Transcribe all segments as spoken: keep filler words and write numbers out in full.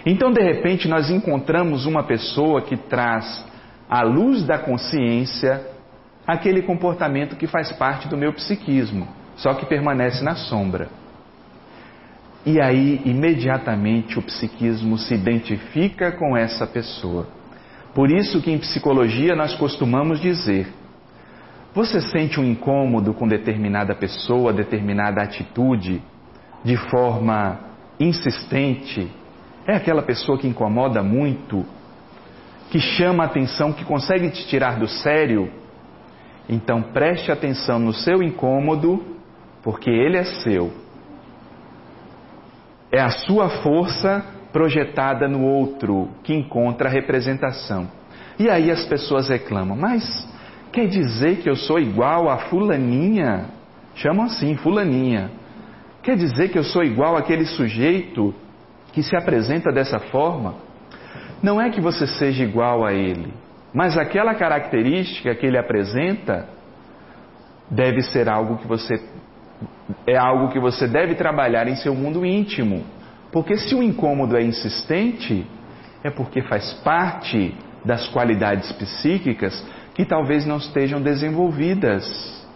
Então, de repente, nós encontramos uma pessoa que traz à luz da consciência aquele comportamento que faz parte do meu psiquismo, só que permanece na sombra. E aí, imediatamente, o psiquismo se identifica com essa pessoa. Por isso que em psicologia nós costumamos dizer: você sente um incômodo com determinada pessoa, determinada atitude, de forma insistente? É aquela pessoa que incomoda muito, que chama a atenção, que consegue te tirar do sério? Então preste atenção no seu incômodo, porque ele é seu. É a sua força projetada no outro que encontra a representação. E aí as pessoas reclamam: mas quer dizer que eu sou igual a fulaninha? Chamam assim, fulaninha. Quer dizer que eu sou igual àquele sujeito que se apresenta dessa forma? Não é que você seja igual a ele, mas aquela característica que ele apresenta deve ser algo que você é algo que você deve trabalhar em seu mundo íntimo. Porque se o incômodo é insistente, é porque faz parte das qualidades psíquicas que talvez não estejam desenvolvidas.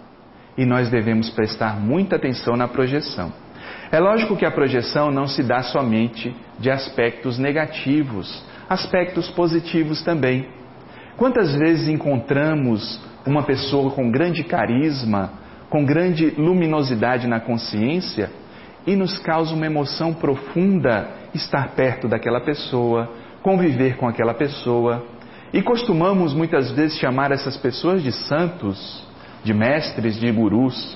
E nós devemos prestar muita atenção na projeção. É lógico que a projeção não se dá somente de aspectos negativos, aspectos positivos também. Quantas vezes encontramos uma pessoa com grande carisma, com grande luminosidade na consciência, e nos causa uma emoção profunda estar perto daquela pessoa, conviver com aquela pessoa. E costumamos muitas vezes chamar essas pessoas de santos, de mestres, de gurus.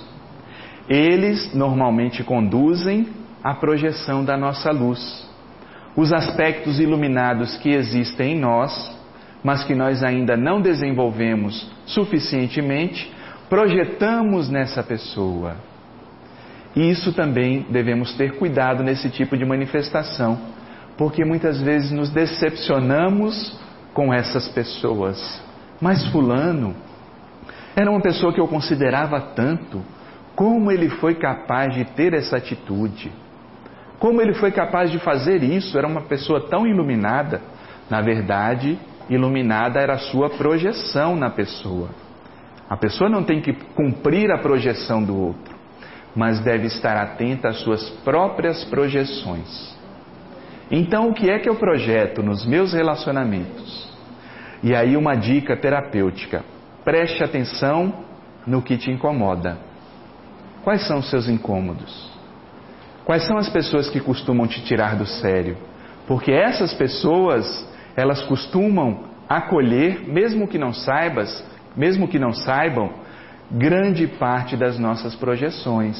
Eles normalmente conduzem a projeção da nossa luz. Os aspectos iluminados que existem em nós, mas que nós ainda não desenvolvemos suficientemente, projetamos nessa pessoa. E isso também devemos ter cuidado nesse tipo de manifestação, porque muitas vezes nos decepcionamos com essas pessoas. Mas fulano era uma pessoa que eu considerava tanto. Como ele foi capaz de ter essa atitude? Como ele foi capaz de fazer isso? Era uma pessoa tão iluminada. Na verdade, iluminada era a sua projeção na pessoa. A pessoa não tem que cumprir a projeção do outro, mas deve estar atenta às suas próprias projeções. Então, o que é que eu projeto nos meus relacionamentos? E aí uma dica terapêutica: preste atenção no que te incomoda. Quais são os seus incômodos? Quais são as pessoas que costumam te tirar do sério? Porque essas pessoas, elas costumam acolher, mesmo que não saibas, mesmo que não saibam, grande parte das nossas projeções.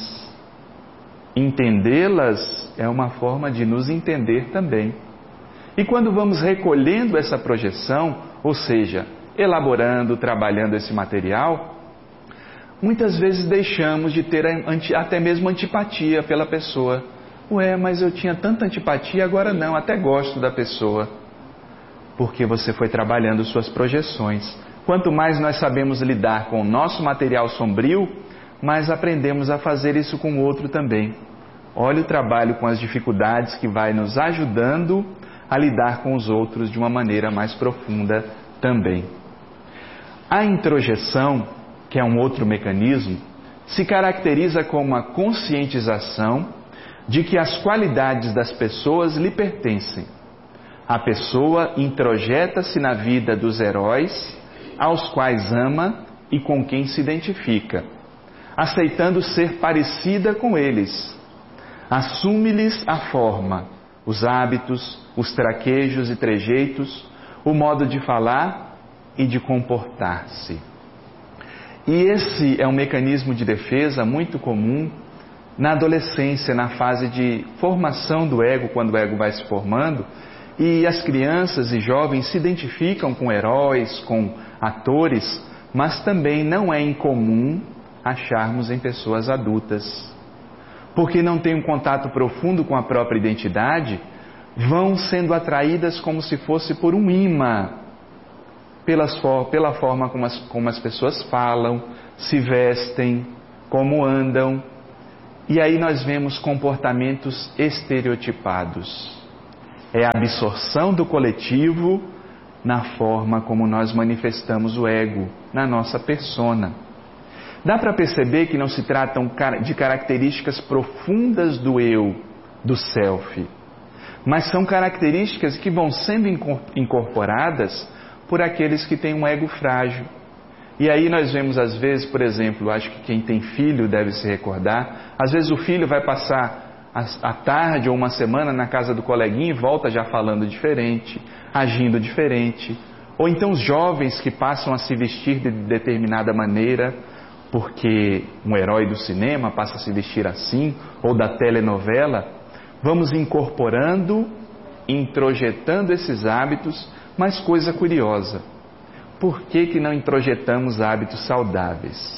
Entendê-las é uma forma de nos entender também. E quando vamos recolhendo essa projeção, ou seja, elaborando, trabalhando esse material, muitas vezes deixamos de ter até mesmo antipatia pela pessoa. Ué, mas eu tinha tanta antipatia, agora não, até gosto da pessoa. Porque você foi trabalhando suas projeções. Quanto mais nós sabemos lidar com o nosso material sombrio, mais aprendemos a fazer isso com o outro também. Olha o trabalho com as dificuldades que vai nos ajudando a lidar com os outros de uma maneira mais profunda também. A introjeção, que é um outro mecanismo, se caracteriza como a conscientização de que as qualidades das pessoas lhe pertencem. A pessoa introjeta-se na vida dos heróis, aos quais ama e com quem se identifica, aceitando ser parecida com eles. Assume-lhes a forma, os hábitos, os traquejos e trejeitos, o modo de falar e de comportar-se. E esse é um mecanismo de defesa muito comum na adolescência, na fase de formação do ego, quando o ego vai se formando, e as crianças e jovens se identificam com heróis, com atores, mas também não é incomum acharmos em pessoas adultas. Porque não têm um contato profundo com a própria identidade, vão sendo atraídas como se fosse por um imã, pelas, pela forma como as, como as pessoas falam, se vestem, como andam. E aí nós vemos comportamentos estereotipados. É a absorção do coletivo na forma como nós manifestamos o ego, na nossa persona. Dá para perceber que não se tratam de características profundas do eu, do self, mas são características que vão sendo incorporadas por aqueles que têm um ego frágil. E aí nós vemos às vezes, por exemplo, acho que quem tem filho deve se recordar, às vezes o filho vai passar a tarde ou uma semana na casa do coleguinha e volta já falando diferente, agindo diferente. Ou então os jovens que passam a se vestir de determinada maneira, porque um herói do cinema passa a se vestir assim, ou da telenovela. Vamos incorporando, introjetando esses hábitos, mas coisa curiosa, por que que não introjetamos hábitos saudáveis?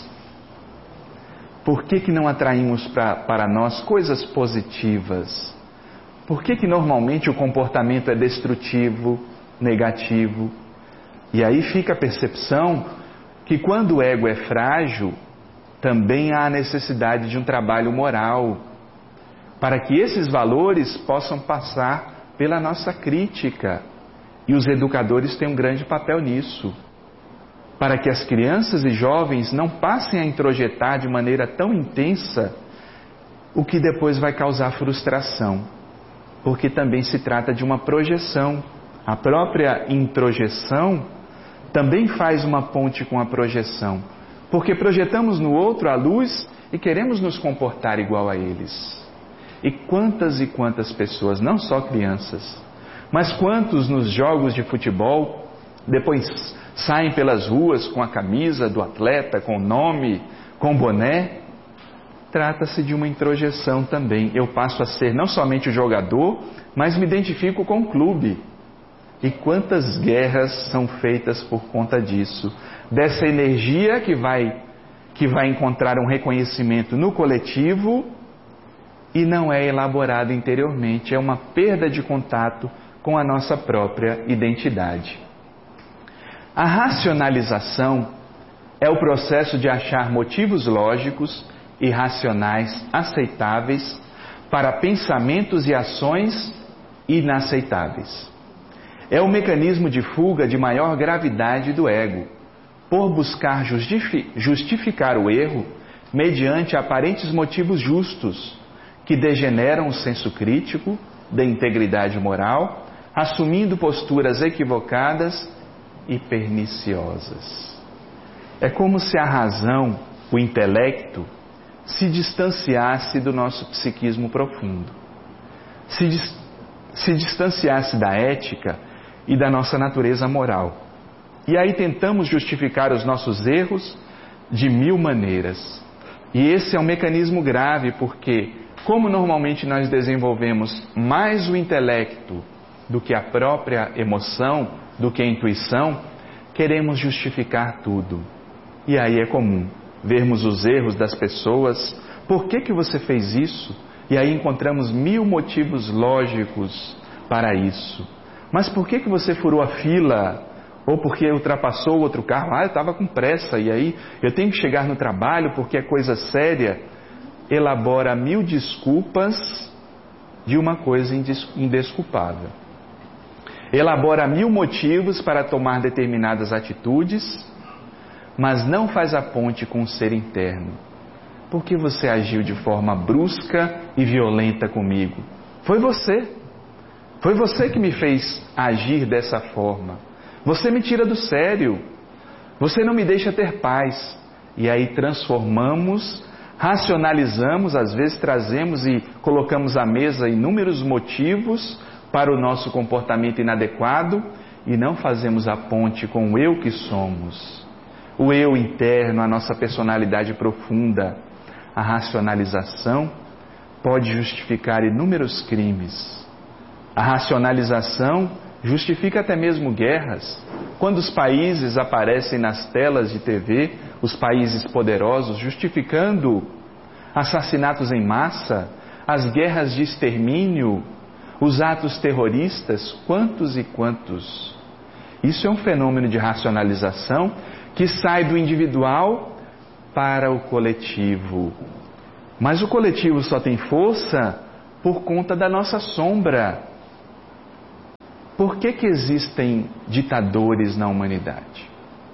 Por que que não atraímos pra, para nós coisas positivas? Por que que normalmente o comportamento é destrutivo, negativo? E aí fica a percepção que quando o ego é frágil, também há a necessidade de um trabalho moral, para que esses valores possam passar pela nossa crítica. E os educadores têm um grande papel nisso, para que as crianças e jovens não passem a introjetar de maneira tão intensa o que depois vai causar frustração, porque também se trata de uma projeção. A própria introjeção também faz uma ponte com a projeção, porque projetamos no outro a luz e queremos nos comportar igual a eles. E quantas e quantas pessoas, não só crianças, mas quantos nos jogos de futebol depois saem pelas ruas com a camisa do atleta, com o nome, com o boné? Trata-se de uma introjeção também. Eu passo a ser não somente o jogador, mas me identifico com o clube. E quantas guerras são feitas por conta disso? Dessa energia que vai, que vai encontrar um reconhecimento no coletivo e não é elaborada interiormente. É uma perda de contato com a nossa própria identidade. A racionalização é o processo de achar motivos lógicos e racionais aceitáveis para pensamentos e ações inaceitáveis. É o mecanismo de fuga de maior gravidade do ego, por buscar justifi- justificar o erro mediante aparentes motivos justos, que degeneram o senso crítico da integridade moral, assumindo posturas equivocadas e perniciosas. É como se a razão, o intelecto, se distanciasse do nosso psiquismo profundo, se, dis- se distanciasse da ética e da nossa natureza moral. E aí tentamos justificar os nossos erros de mil maneiras. E esse é um mecanismo grave, porque, como normalmente nós desenvolvemos mais o intelecto do que a própria emoção, do que a intuição, queremos justificar tudo. E aí é comum vermos os erros das pessoas. Por que que você fez isso? E aí encontramos mil motivos lógicos para isso. Mas por que que você furou a fila? Ou porque ultrapassou o outro carro? Ah, eu estava com pressa e aí eu tenho que chegar no trabalho porque é coisa séria. Elabora mil desculpas de uma coisa indesculpável. Elabora mil motivos para tomar determinadas atitudes, mas não faz a ponte com o ser interno. Por que você agiu de forma brusca e violenta comigo? Foi você. Foi você que me fez agir dessa forma. Você me tira do sério. Você não me deixa ter paz. E aí transformamos, racionalizamos, às vezes trazemos e colocamos à mesa inúmeros motivos para o nosso comportamento inadequado e não fazemos a ponte com o eu que somos. O eu interno, a nossa personalidade profunda. A racionalização pode justificar inúmeros crimes. A racionalização justifica até mesmo guerras. Quando os países aparecem nas telas de T V, os países poderosos, justificando assassinatos em massa, as guerras de extermínio, os atos terroristas, quantos e quantos. Isso é um fenômeno de racionalização que sai do individual para o coletivo. Mas o coletivo só tem força por conta da nossa sombra. por que que existem ditadores na humanidade?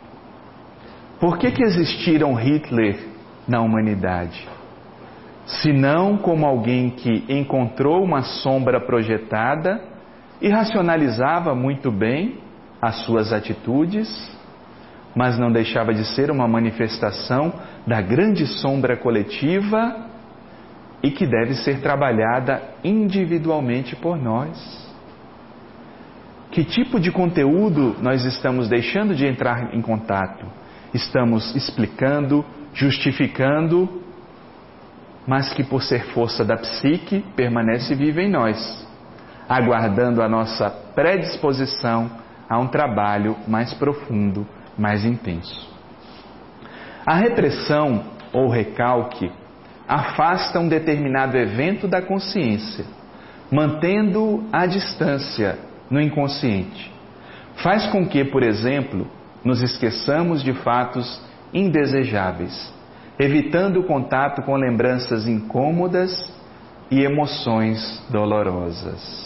Por que que existiram Hitler na humanidade? Se não como alguém que encontrou uma sombra projetada e racionalizava muito bem as suas atitudes, mas não deixava de ser uma manifestação da grande sombra coletiva e que deve ser trabalhada individualmente por nós. Que tipo de conteúdo nós estamos deixando de entrar em contato? Estamos explicando, justificando, mas que por ser força da psique permanece viva em nós, aguardando a nossa predisposição a um trabalho mais profundo, mais intenso. A repressão ou recalque afasta um determinado evento da consciência, mantendo a distância no inconsciente. Faz com que, por exemplo, nos esqueçamos de fatos indesejáveis, evitando o contato com lembranças incômodas e emoções dolorosas.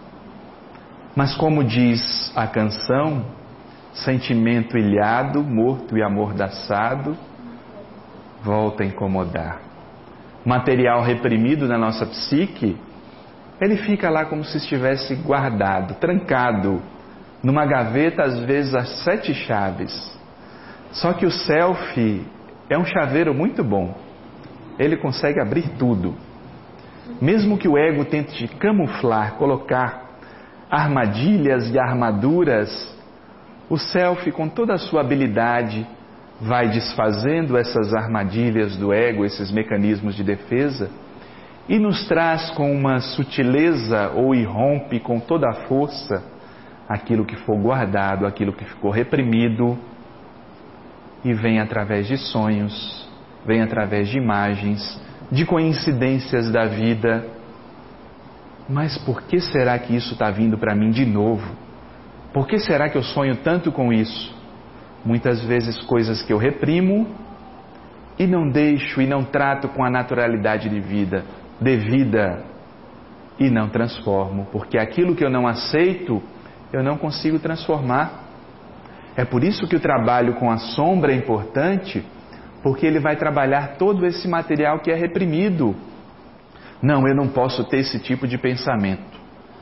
Mas como diz a canção, sentimento ilhado, morto e amordaçado, volta a incomodar. Material reprimido na nossa psique, ele fica lá como se estivesse guardado, trancado, numa gaveta, às vezes às sete chaves. Só que o self é um chaveiro muito bom. Ele consegue abrir tudo. Mesmo que o ego tente camuflar, colocar armadilhas e armaduras, o self, com toda a sua habilidade, vai desfazendo essas armadilhas do ego, esses mecanismos de defesa, e nos traz com uma sutileza ou irrompe com toda a força aquilo que for guardado, aquilo que ficou reprimido, e vem através de sonhos, vem através de imagens, de coincidências da vida. Mas por que será que isso está vindo para mim de novo? Por que será que eu sonho tanto com isso? Muitas vezes coisas que eu reprimo e não deixo e não trato com a naturalidade de vida, devida, e não transformo, porque aquilo que eu não aceito, eu não consigo transformar. É por isso que o trabalho com a sombra é importante, porque ele vai trabalhar todo esse material que é reprimido. Não, eu não posso ter esse tipo de pensamento.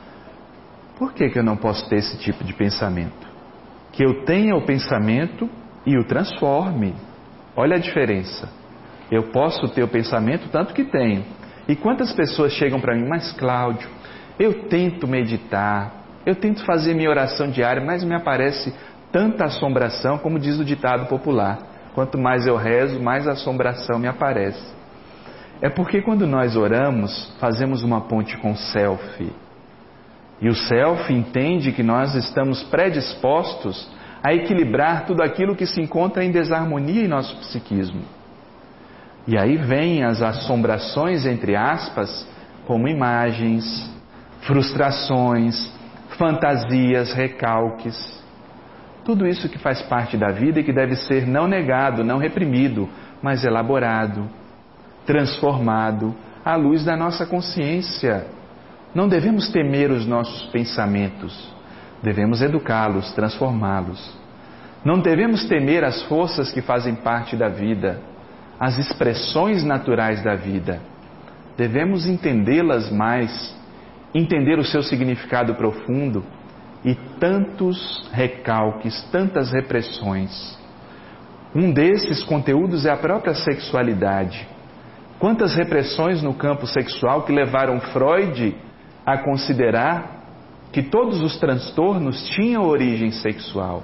Por que que eu não posso ter esse tipo de pensamento? Que eu tenha o pensamento e o transforme. Olha a diferença. Eu posso ter o pensamento tanto que tenho. E quantas pessoas chegam para mim, mas Cláudio, eu tento meditar, eu tento fazer minha oração diária, mas me aparece tanta assombração, como diz o ditado popular. Quanto mais eu rezo, mais assombração me aparece. É porque quando nós oramos, fazemos uma ponte com o self. E o self entende que nós estamos predispostos a equilibrar tudo aquilo que se encontra em desarmonia em nosso psiquismo. E aí vêm as assombrações, entre aspas, como imagens, frustrações, fantasias, recalques. Tudo isso que faz parte da vida e que deve ser não negado, não reprimido, mas elaborado, transformado à luz da nossa consciência. Não devemos temer os nossos pensamentos, devemos educá-los, transformá-los. Não devemos temer as forças que fazem parte da vida, as expressões naturais da vida. Devemos entendê-las mais, entender o seu significado profundo e tantos recalques, tantas repressões. Um desses conteúdos é a própria sexualidade. Quantas repressões no campo sexual que levaram Freud a considerar que todos os transtornos tinham origem sexual.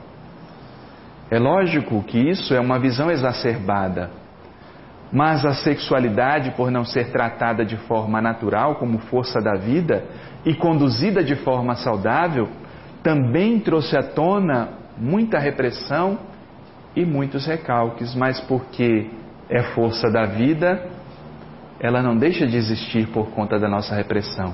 É lógico que isso é uma visão exacerbada, mas a sexualidade, por não ser tratada de forma natural, como força da vida, e conduzida de forma saudável, também trouxe à tona muita repressão e muitos recalques, mas porque é força da vida, ela não deixa de existir por conta da nossa repressão.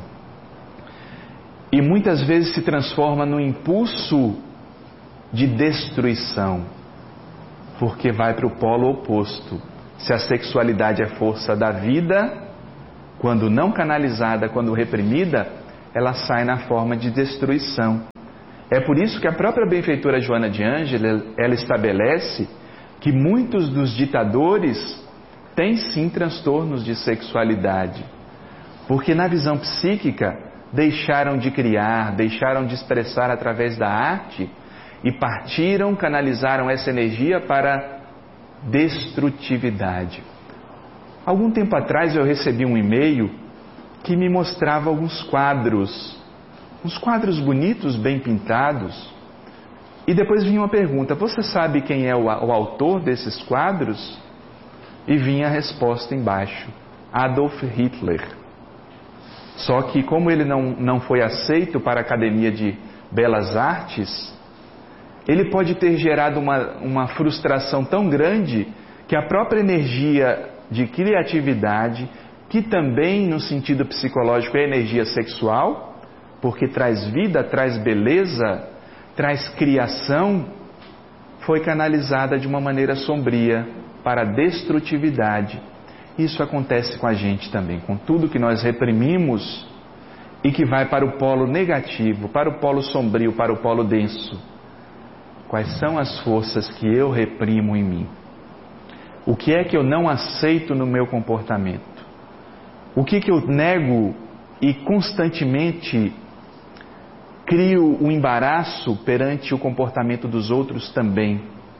E muitas vezes se transforma no impulso de destruição, porque vai para o polo oposto. Se a sexualidade é força da vida, quando não canalizada, quando reprimida, ela sai na forma de destruição. É por isso que a própria benfeitora Joana de Ângeles, ela estabelece que muitos dos ditadores têm sim transtornos de sexualidade, porque na visão psíquica deixaram de criar, deixaram de expressar através da arte e partiram, canalizaram essa energia para destrutividade. Algum tempo atrás eu recebi um e-mail que me mostrava alguns quadros, uns quadros bonitos, bem pintados, e depois vinha uma pergunta: você sabe quem é o, o autor desses quadros? E vinha a resposta embaixo: Adolf Hitler. Só que como ele não, não foi aceito para a Academia de Belas Artes, ele pode ter gerado uma, uma frustração tão grande que a própria energia de criatividade, que também no sentido psicológico é energia sexual, porque traz vida, traz beleza, traz criação, foi canalizada de uma maneira sombria para a destrutividade. Isso acontece com a gente também, com tudo que nós reprimimos e que vai para o polo negativo, para o polo sombrio, para o polo denso. Quais são as forças que eu reprimo em mim? O que é que eu não aceito no meu comportamento? O que que eu nego e constantemente crio um embaraço perante o comportamento dos outros também?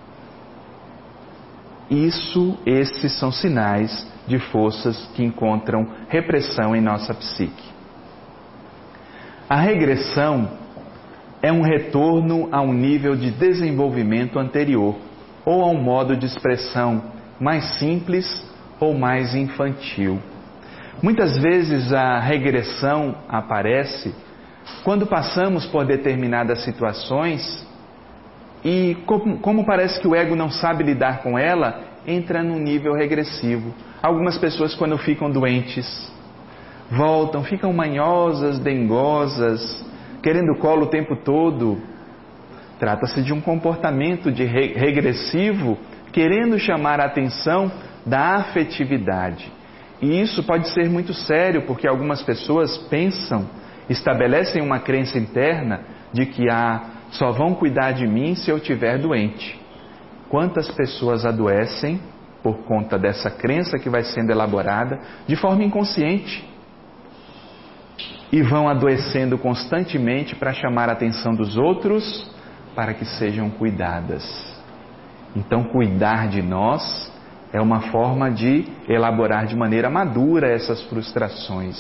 Isso, esses são sinais de forças que encontram repressão em nossa psique. A regressão é um retorno a um nível de desenvolvimento anterior, ou a um modo de expressão mais simples ou mais infantil. Muitas vezes a regressão aparece quando passamos por determinadas situações e, como, como parece que o ego não sabe lidar com ela, entra num nível regressivo. Algumas pessoas, quando ficam doentes, voltam, ficam manhosas, dengosas, querendo colo o tempo todo. Trata-se de um comportamento de re- regressivo, querendo chamar a atenção da afetividade. E isso pode ser muito sério, porque algumas pessoas pensam, estabelecem uma crença interna de que ah, só vão cuidar de mim se eu estiver doente. Quantas pessoas adoecem por conta dessa crença que vai sendo elaborada de forma inconsciente e vão adoecendo constantemente para chamar a atenção dos outros para que sejam cuidadas. Então, cuidar de nós é uma forma de elaborar de maneira madura essas frustrações.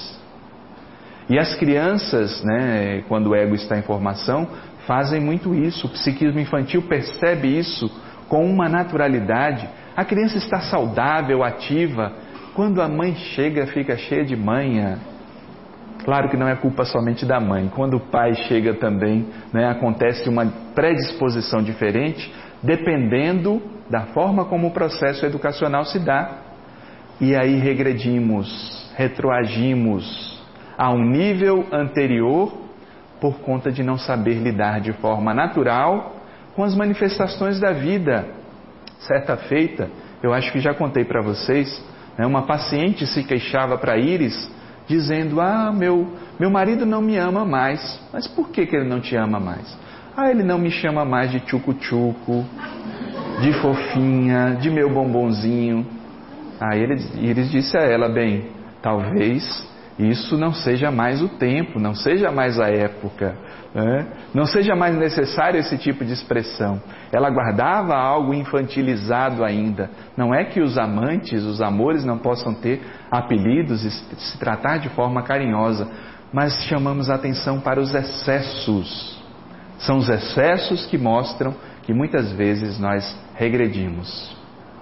E as crianças, né, quando o ego está em formação, fazem muito isso. O psiquismo infantil percebe isso com uma naturalidade. A criança está saudável, ativa. Quando a mãe chega, fica cheia de manha. Claro que não é culpa somente da mãe. Quando o pai chega também, né, acontece uma predisposição diferente, dependendo da forma como o processo educacional se dá. E aí regredimos, retroagimos a um nível anterior por conta de não saber lidar de forma natural com as manifestações da vida. Certa feita, eu acho que já contei para vocês, né, uma paciente se queixava para Íris, dizendo: ah, meu, meu marido não me ama mais. Mas por que, que ele não te ama mais? Ah, ele não me chama mais de tchucu-tchucu, de fofinha, de meu bombonzinho. Aí Íris disse a ela: bem, talvez isso não seja mais o tempo, não seja mais a época, né? Não seja mais necessário esse tipo de expressão. Ela guardava algo infantilizado ainda. Não é que os amantes, os amores não possam ter apelidos e se tratar de forma carinhosa, mas chamamos a atenção para os excessos. São os excessos que mostram que muitas vezes nós regredimos.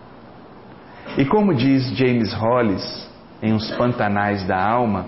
E como diz James Hollis em Os Pantanais da Alma,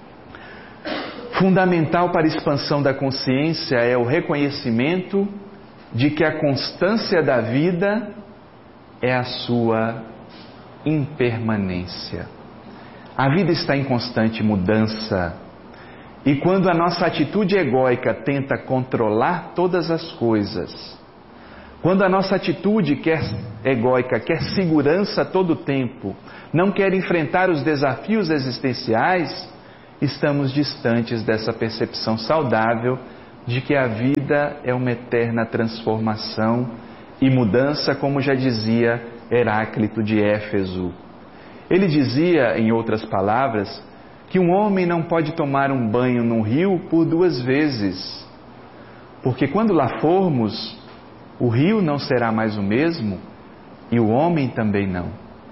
fundamental para a expansão da consciência é o reconhecimento de que a constância da vida é a sua impermanência. A vida está em constante mudança. E quando a nossa atitude egóica tenta controlar todas as coisas, quando a nossa atitude quer, egóica quer segurança a todo tempo, não quer enfrentar os desafios existenciais, estamos distantes dessa percepção saudável de que a vida é uma eterna transformação e mudança, como já dizia Heráclito de Éfeso. Ele dizia, em outras palavras, que um homem não pode tomar um banho num rio por duas vezes, porque quando lá formos, o rio não será mais o mesmo e o homem também não.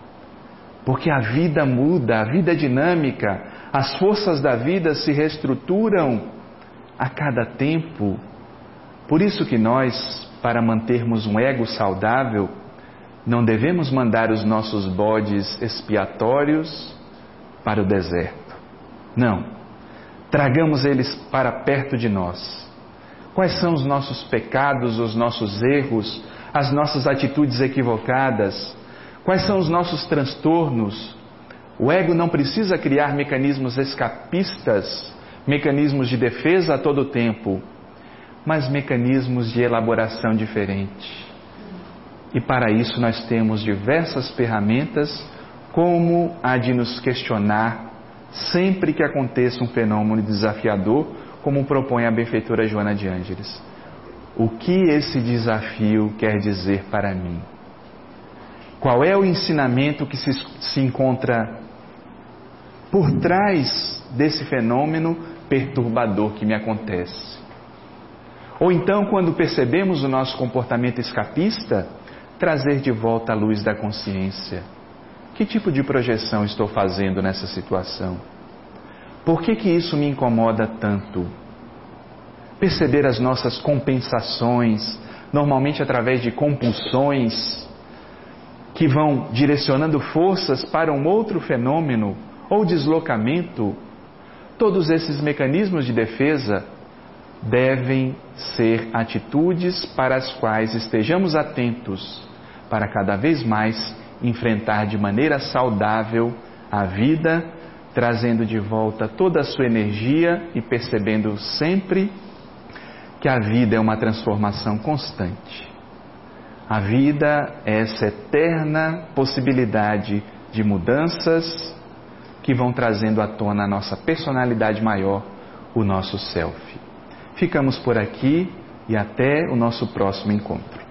Porque a vida muda, a vida é dinâmica, as forças da vida se reestruturam a cada tempo. Por isso que nós, para mantermos um ego saudável, não devemos mandar os nossos bodes expiatórios para o deserto. Não. Tragamos eles para perto de nós. Quais são os nossos pecados, os nossos erros, as nossas atitudes equivocadas? Quais são os nossos transtornos? O ego não precisa criar mecanismos escapistas, mecanismos de defesa a todo tempo, mas mecanismos de elaboração diferente. E para isso nós temos diversas ferramentas, como a de nos questionar sempre que aconteça um fenômeno desafiador, como propõe a benfeitora Joana de Ângeles. O que esse desafio quer dizer para mim? Qual é o ensinamento que se, se encontra por trás desse fenômeno perturbador que me acontece? Ou então, quando percebemos o nosso comportamento escapista, trazer de volta a luz da consciência. Que tipo de projeção estou fazendo nessa situação? Por que que isso me incomoda tanto? Perceber as nossas compensações, normalmente através de compulsões, que vão direcionando forças para um outro fenômeno ou deslocamento. Todos esses mecanismos de defesa devem ser atitudes para as quais estejamos atentos, para cada vez mais enfrentar de maneira saudável a vida, trazendo de volta toda a sua energia e percebendo sempre que a vida é uma transformação constante. A vida é essa eterna possibilidade de mudanças que vão trazendo à tona a nossa personalidade maior, o nosso self. Ficamos por aqui e até o nosso próximo encontro.